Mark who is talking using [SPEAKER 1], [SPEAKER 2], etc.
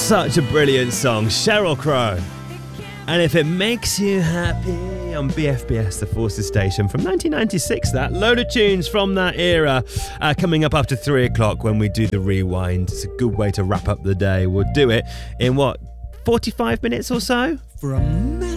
[SPEAKER 1] Such a brilliant song, Sheryl Crow. And if it makes you happy on BFBS, the Forces Station, from 1996, that load of tunes from that era coming up after 3 o'clock when we do the rewind. It's a good way to wrap up the day. We'll do it in 45 minutes or so?
[SPEAKER 2] For a